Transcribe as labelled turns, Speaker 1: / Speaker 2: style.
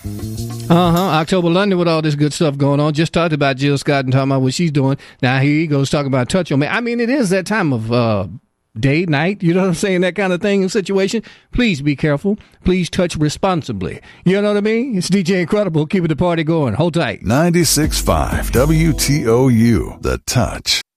Speaker 1: October London with all this good stuff going on. Just talked about Jill Scott and talking about what she's doing. Now here he goes talking about Touch on Me. I mean, it is that time of day, night, you know what I'm saying? That kind of thing and situation. Please be careful. Please touch responsibly. You know what I mean? It's DJ Incredible. Keeping the party going. Hold tight.
Speaker 2: 96.5 WTOU, The Touch.